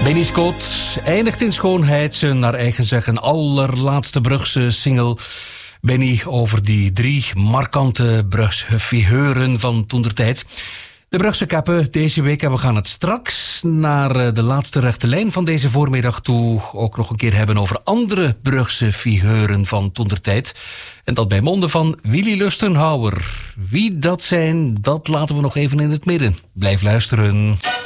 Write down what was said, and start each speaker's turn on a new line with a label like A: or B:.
A: Benny Scott eindigt in schoonheid zijn naar eigen zeggen allerlaatste Brugse single. Benny over die 3 markante Brugse figuren van toentertijd. De Brugse kappen deze week en we gaan het straks naar de laatste rechte lijn van deze voormiddag toe ook nog een keer hebben over andere Brugse figuren van toentertijd. En dat bij monden van Willy Lustenhouwer. Wie dat zijn, dat laten we nog even in het midden. Blijf luisteren.